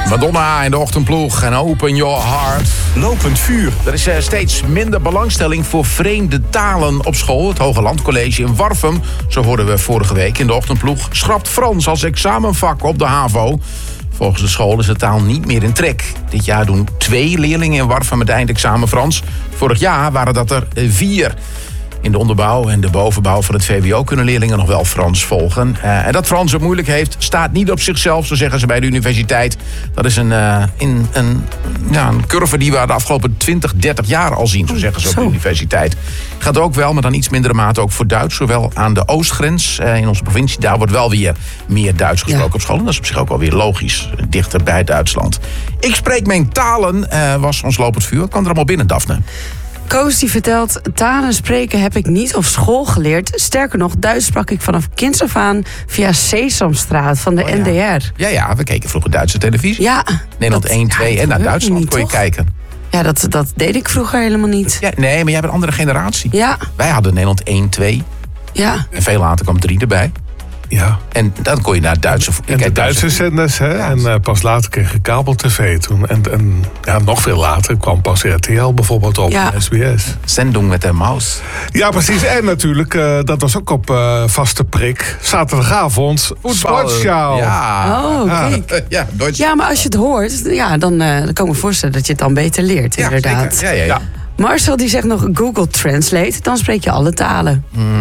Madonna in de ochtendploeg en Open Your Heart. Lopend vuur. Er is steeds minder belangstelling voor vreemde talen op school. Het Hogelandcollege in Warffum, zo hoorden we vorige week in de ochtendploeg, schrapt Frans als examenvak op de HAVO. Volgens de school is de taal niet meer in trek. Dit jaar doen 2 leerlingen in Warffum het eindexamen Frans. Vorig jaar waren dat er 4. In de onderbouw en de bovenbouw van het VWO kunnen leerlingen nog wel Frans volgen. En dat Frans het moeilijk heeft, staat niet op zichzelf, zo zeggen ze bij de universiteit. Dat is een curve die we de afgelopen 20, 30 jaar al zien, zo zeggen ze op de universiteit. Gaat ook wel, maar dan iets mindere mate ook voor Duits. Zowel aan de oostgrens in onze provincie, daar wordt wel weer meer Duits gesproken op school. En dat is op zich ook wel weer logisch, dichter bij Duitsland. Ik spreek mijn talen, was ons lopend vuur. Wat kwam er allemaal binnen, Daphne? Koos die vertelt, talen spreken heb ik niet op school geleerd. Sterker nog, Duits sprak ik vanaf kinds af aan via Sesamstraat van de NDR. Ja, we keken vroeger Duitse televisie. Ja. Nederland 1, 2 en naar Duitsland niet, kon je toch? kijken. Ja, dat deed ik vroeger helemaal niet. Ja, nee, maar jij bent een andere generatie. Ja. Wij hadden Nederland 1, 2 Ja. en veel later kwam 3 erbij. Ja. En dan kon je naar Duitse... En de Duitse zenders, hè? Ja. En pas later kreeg je kabel-tv toen. En nog veel later kwam pas RTL bijvoorbeeld op, Ja. SBS. Zendung met de maus. Ja, precies. En natuurlijk, dat was ook op vaste prik. Zaterdagavond, Sportshow. Ja. Oh, kijk. Ja, Duits. Ja, maar als je het hoort, ja, dan kan ik me voorstellen dat je het dan beter leert, inderdaad. Zeker. Ja. Marcel die zegt nog Google Translate, dan spreek je alle talen.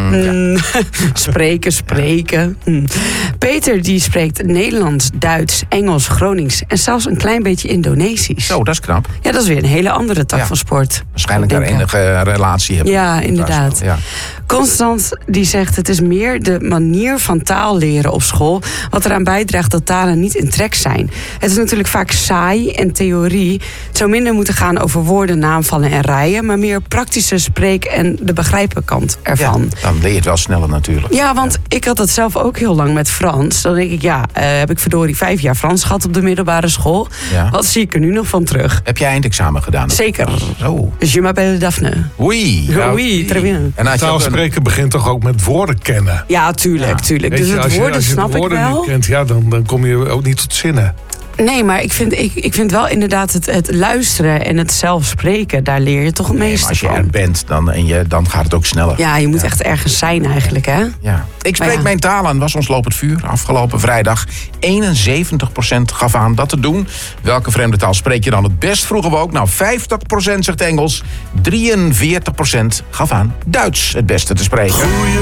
Spreken. Peter die spreekt Nederlands, Duits, Engels, Gronings en zelfs een klein beetje Indonesisch. Zo, dat is knap. Ja, dat is weer een hele andere tak van sport. Waarschijnlijk daar Denk ik. enige relatie hebben. Ja, inderdaad. Ja. Constant die zegt het is meer de manier van taal leren op school wat eraan bijdraagt dat talen niet in trek zijn. Het is natuurlijk vaak saai en theorie. Het zou minder moeten gaan over woorden, naamvallen en rijen, maar meer praktische spreek- en de begrijpen kant ervan. Ja, dan leer je het wel sneller natuurlijk. Ja, want ik had dat zelf ook heel lang met Frans. Dan denk ik, heb ik verdorie 5 jaar Frans gehad op de middelbare school. Ja. Wat zie ik er nu nog van terug? Heb jij eindexamen gedaan? Zeker. Zo. Dus je m'appelle Daphne. Oei. Oui, très bien. En als je ook Taalspreken begint toch ook met woorden kennen. Ja, tuurlijk. Weet Dus je, het als woorden je snap de woorden ik wel. niet kent, ja, dan kom je ook niet tot zinnen. Nee, maar ik vind wel inderdaad het luisteren en het zelf spreken, daar leer je toch het maar meeste als je er van. bent, dan gaat het ook sneller. Ja, je moet echt ergens zijn eigenlijk, hè? Ja. Ik spreek ja. mijn talen, was ons lopend vuur afgelopen vrijdag. 71% gaf aan dat te doen. Welke vreemde taal spreek je dan het best, vroegen we ook. Nou, 50% zegt Engels. 43% gaf aan Duits het beste te spreken.